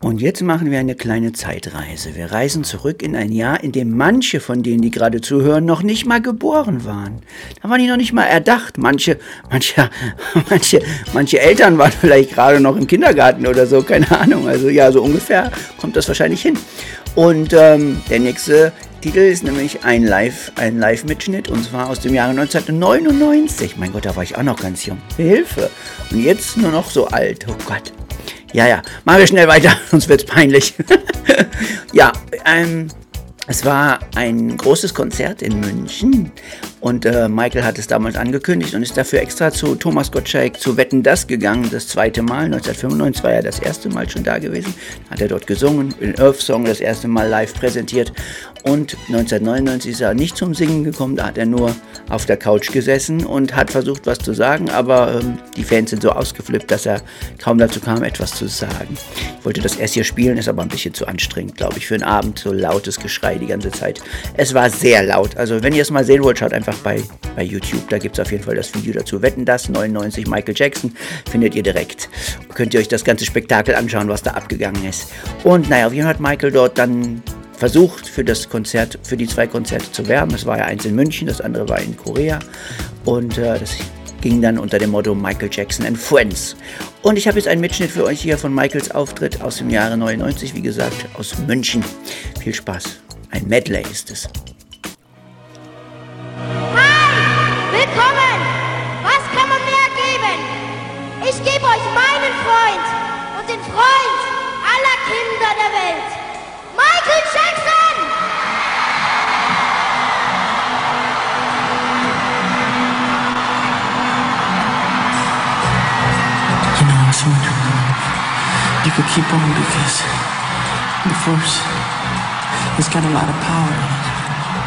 Und jetzt machen wir eine kleine Zeitreise. Wir reisen zurück in ein Jahr, in dem manche von denen, die gerade zuhören, noch nicht mal geboren waren. Da waren die noch nicht mal erdacht. Manche Eltern waren vielleicht gerade noch im Kindergarten oder so, keine Ahnung. Also ja, so ungefähr kommt das wahrscheinlich hin. Und der nächste Titel ist nämlich ein Live-Mitschnitt, und zwar aus dem Jahre 1999. Mein Gott, da war ich auch noch ganz jung. Hilfe! Und jetzt nur noch so alt. Oh Gott. Ja, machen wir schnell weiter, sonst wird's peinlich. Ja, es war ein großes Konzert in München und Michael hat es damals angekündigt und ist dafür extra zu Thomas Gottschalk zu Wetten, dass gegangen, das zweite Mal. 1995 war er das erste Mal schon da gewesen, hat er dort gesungen, den Earth-Song das erste Mal live präsentiert, und 1999 ist er nicht zum Singen gekommen, da hat er nur auf der Couch gesessen und hat versucht, was zu sagen, aber die Fans sind so ausgeflippt, dass er kaum dazu kam, etwas zu sagen. Ich wollte das erst hier spielen, ist aber ein bisschen zu anstrengend, glaube ich, für einen Abend, so lautes Geschrei die ganze Zeit. Es war sehr laut, also wenn ihr es mal sehen wollt, schaut einfach bei YouTube, da gibt es auf jeden Fall das Video dazu. Wetten, dass 99 Michael Jackson, findet ihr direkt. Könnt ihr euch das ganze Spektakel anschauen, was da abgegangen ist. Und naja, auf jeden Fall hat Michael dort dann versucht, für die zwei Konzerte zu werben. Es war ja eins in München, das andere war in Korea. Und das ging dann unter dem Motto Michael Jackson and Friends. Und ich habe jetzt einen Mitschnitt für euch hier von Michaels Auftritt aus dem Jahre 99, wie gesagt, aus München. Viel Spaß. Ein Medley ist es. Hi, willkommen! Was kann man mehr geben? Ich gebe euch meinen Freund und den Freund aller Kinder der Welt. Michael Jackson! You know, I was wondering if you could keep on, because the force has got a lot of power.